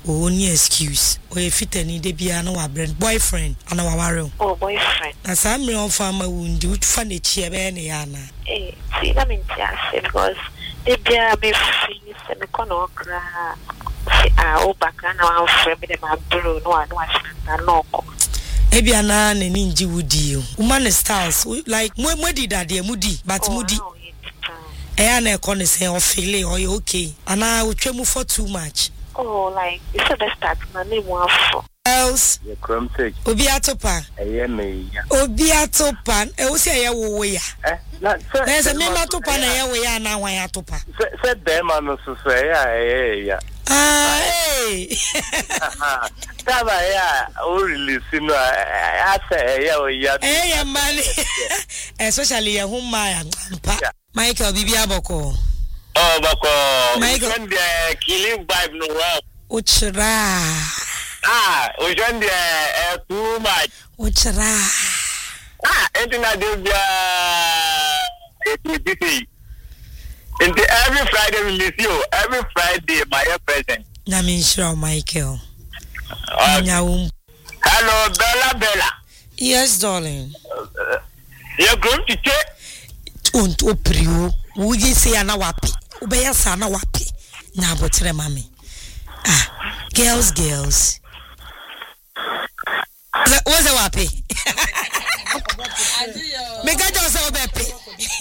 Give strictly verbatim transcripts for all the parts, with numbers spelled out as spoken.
Only excuse. Or if it any de be an our boyfriend and our warrow. Oh, boyfriend. Now, some real farmer wound do find a chair, Anna. Eh, see, I mean, yes, because they be a bit free, semiconductor cry. Ah, background now, friend, my bro, no one watching a local. Ebiana ne ninji wudi o. Woman styles like mo mo di dadie mudi but mudi. Eh na e kon say o feel or you okay. Ana wotwa mu for too much. Oh, like it's the best start my name one for. Else. Ye krom take. Obi atopa. Eye me ya. Obi atopa. E wo say ye wo ya. Eh, na se. Na se me matopa na ye wo ya na wan atopa. Se se be ma no so so ya eh ya. Ah, hey. Taba ya o release no a say ya o ya. Eh ya mali. Especially ya humma ya mpa. Michael bibi aboko. Oh bako. Michael When the killing vibe no well. Uchra. Ah, o when the uh, too much. Uchra. Ah, entina de bia it is and every Friday we miss you. Every Friday my present. Na me sure Michael. Uh, hello, Bella Bella. Yes, darling. Uh, you're going to check? Don't open you. Would you say an wapi? Ubeya sana wapi? Na botre mami. Ah, girls, girls. What's a wapi? Make I just say wapi.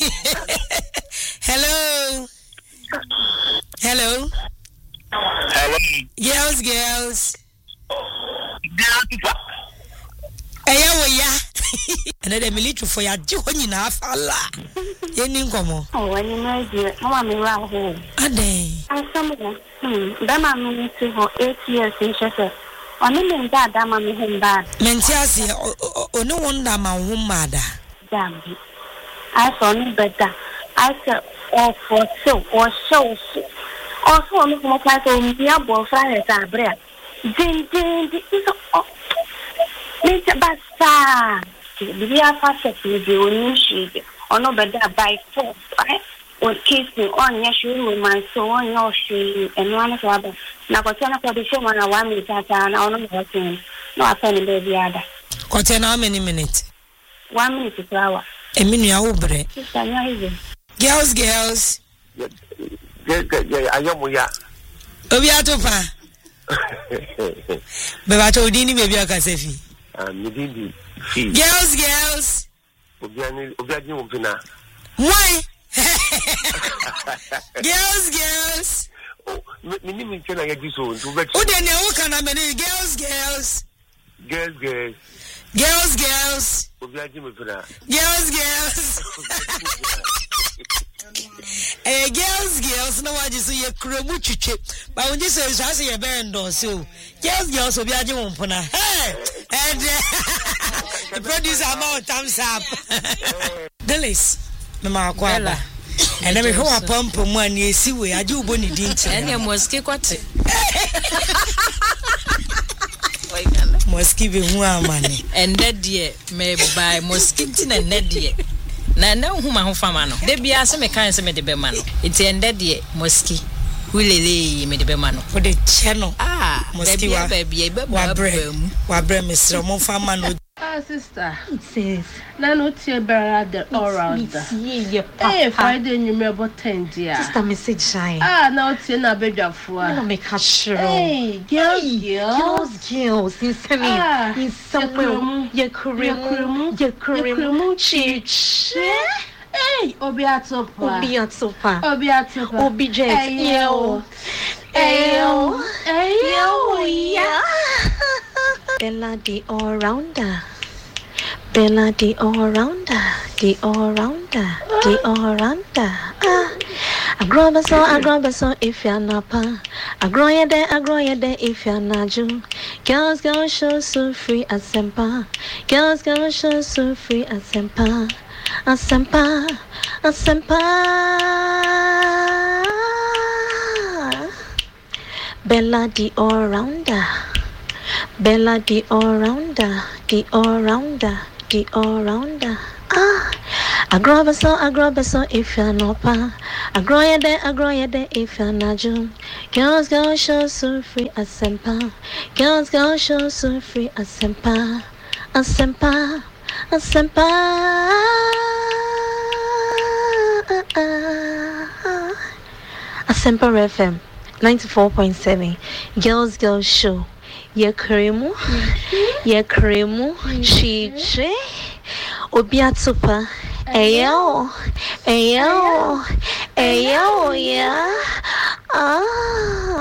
Hello. Hello. Hello. Girls, girls. Girls. Eya wo ya. Ene de military for ya ji ho nyina afala. Ye ni nkomo. Oh, when you know you, mama me ra ho. Ade. Asam ho. Hmm, da ma me to for eight years in chese. Oni me da da ma me hom ba. Menti ase oni wonda ma ho ma da. Dambi. I saw no better. I said, oh, for so, or so. Also, on the mobile phone, the abo fire is a bread. Ding, ding, this is all. Mister Basta. We are fast to the only or no better by force, right? Or kissing on your shoe with my soul on your shoe and one of other. Now, Cotana for the show on a one minute at an hour working. No, I found the other. Cotana, how many minutes? One minute to hour. A minute, obre. Girls, girls. Yeah, yeah, I am ya. Obi atopa. Beba to dini baby akasefi. Ah, me dindi. Girls, girls. Obi ani, obi ani umpina. Why? Girls, girls. Oh, me ni me chena ya jiso ntu be. O de ne o kana me ni girls, girls. Girls, girls. Girls, girls. Obi ani umpina. Girls, girls. Eh, girls, girls, no one is a crumbu chiche. But when you say, I say a band or so. Girls, girls, will be a young puna. Hey, and the producer amount thumbs up. Delis, Mamma Quella. And then we go a pump on one year, see where I do bonny dint. And you must keep what must give you more money. And that dear may buy mosquito and that dear. Na na hu ma ho fama no de bia se me kan se me de be ma no enti ende de moski hulele me de be ma no for the channel ah moski wa wa bre wa bre me sro mo fama no ah sister sis na no tie bera the all round eh Friday you me about ten dia sister message shine ah na o tie na bedwafo a no make her sure hey girls girls girls in semi in somewhere ye kuremu ye kuremu chich hey obi atopa obi atopa obi atopa obi jet eyo eyo eyo ya Bella the all-rounder, Bella the all-rounder, the all-rounder, the all-rounder. Ah, I grow a so, I grow a so if you're not pa. I grow ya there, I grow ya there if you're not Jew. Girls, girls, show so free as sempa. Girls, girls, show so free as sempa. As sempa, as sempa. Bella the all-rounder. Bella the all-rounder, the all-rounder, the all-rounder. Ah, Agrobeso, agrobeso, if you're no pa. Agro ya de, agro ya de, if you're not June. Girls go show so free a sempa. Girls go show so free a sempa. A sempa, a sempa. A sempa F M ninety-four point seven. Girls go show. Ye kremu, ye kremu, chiche, obiatupa, ayo, ayo, ayo, yeah, ah.